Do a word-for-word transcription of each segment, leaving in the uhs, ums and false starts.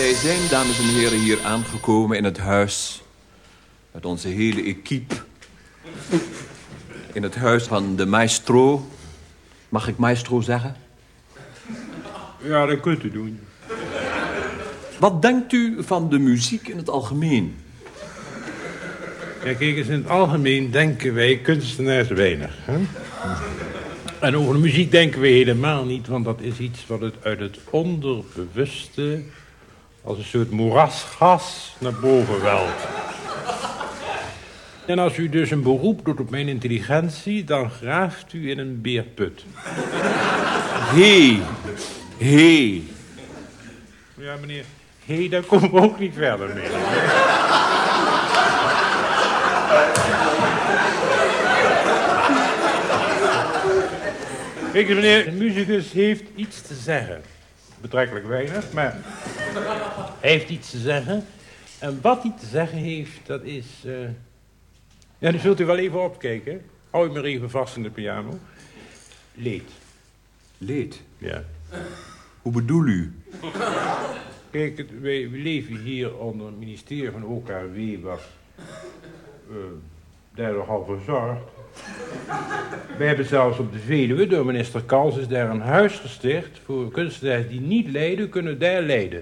Wij zijn, dames en heren, hier aangekomen in het huis met onze hele equipe. In het huis van de maestro. Mag ik maestro zeggen? Ja, dat kunt u doen. Wat denkt u van de muziek in het algemeen? Ja, kijk eens, in het algemeen denken wij kunstenaars weinig. Hè? En over de muziek denken we helemaal niet, want dat is iets wat het uit het onderbewuste als een soort moerasgas naar boven welt. En als u dus een beroep doet op mijn intelligentie, dan graaft u in een beerput. Hé, hé. Ja, meneer, hé, hey, daar komen we ook niet verder mee. Kijk eens, meneer, een muzikus heeft iets te zeggen. Betrekkelijk weinig, maar hij heeft iets te zeggen. En wat hij te zeggen heeft, dat is... Uh... Ja, nu zult u wel even opkijken. Hou u maar even vast in de piano. Leed. Leed? Ja. Hoe bedoel u? Kijk, het, wij, wij leven hier onder het ministerie van O K W, wat uh, daar nogal voor zorgt. Wij hebben zelfs op de Veluwe, door minister Kals, is daar een huis gesticht voor kunstenaars die niet lijden, kunnen daar lijden.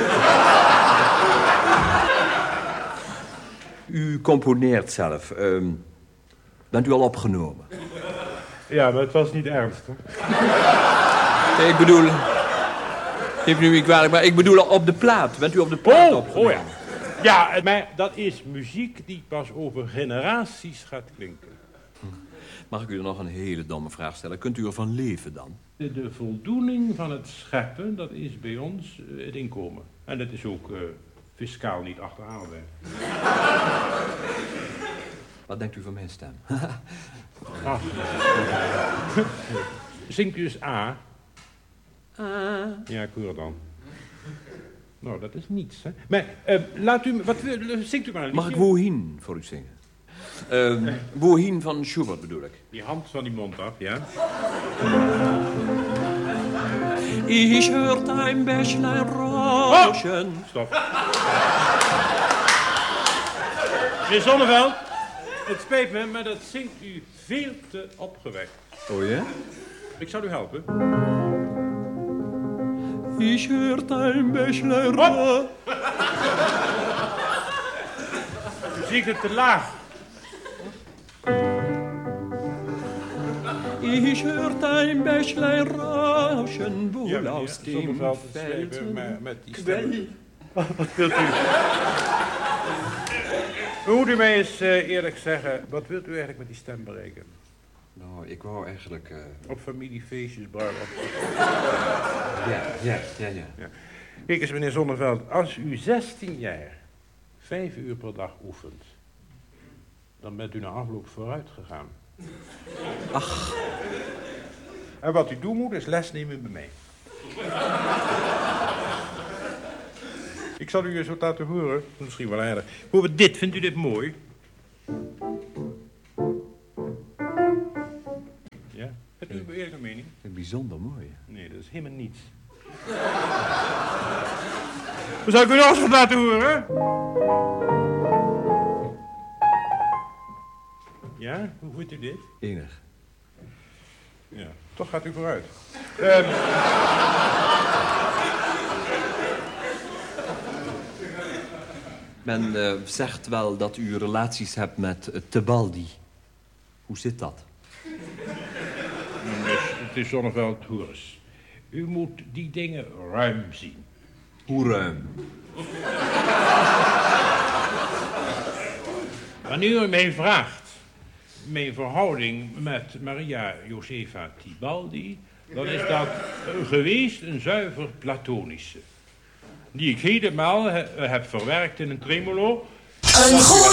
U componeert zelf. Uh, bent u al opgenomen? Ja, maar het was niet ernstig. Nee, ik bedoel... Neem me nu niet kwalijk, maar ik bedoel op de plaat. Bent u op de plaat oh, opgenomen? Oh ja. Ja, maar dat is muziek die pas over generaties gaat klinken. Mag ik u nog een hele domme vraag stellen? Kunt u ervan leven dan? De, de voldoening van het scheppen, dat is bij ons uh, het inkomen. En dat is ook uh, fiscaal niet achterhaalbaar. Wat denkt u van mijn stem? ah. Zingt u eens A? A. Ja, ik hoor dan. Nou, dat is niets, hè. Maar, uh, laat u... Wat, zingt u maar een liedje. Mag ik Wohin voor u zingen? Uh, Wohin van Schubert bedoel ik. Die hand van die mond af, ja. Ich hört ein Bächlein rauschen. Oh, stop. Meneer Zonneveld, het spijt me, maar dat zingt u veel te opgewekt. Oh ja? Ik zal u helpen. Ich hört ein Bächlein rauschen. U zingt het te laag. Ich hört ein Bächlein rauschen, wohl ja, aus ja, dem Felsen met die Quell. Wat wilt u? Moet u mij eens uh, eerlijk zeggen, wat wilt u eigenlijk met die stem bereiken? Nou, ik wou eigenlijk... Uh... Op familiefeestjes, bruiloft. Ja, ja, ja, ja, ja. Kijk eens, meneer Zonneveld, als u zestien jaar vijf uur per dag oefent, dan bent u na afloop vooruit gegaan. Ach. En wat u doen moet, is les nemen bij mij. Ik zal u eens wat laten horen. Misschien wel aardig. Bijvoorbeeld dit. Vindt u dit mooi? Ja? Hebt u een eerlijke mening? Bijzonder mooi. Nee, dat is helemaal niets. Dan zal ik u nog eens wat laten horen? Ja? Hoe vindt u dit? Enig. Ja, toch gaat u vooruit. Um... Men uh, zegt wel dat u relaties hebt met uh, Tebaldi. Hoe zit dat? Dus, het is Zonneveld, hoor eens. U moet die dingen ruim zien. Hoe ruim? Wanneer u mij vraagt mijn verhouding met Maria Josefa Tibaldi, dan is dat uh, geweest een zuiver platonische. Die ik helemaal he- heb verwerkt in een tremolo. Een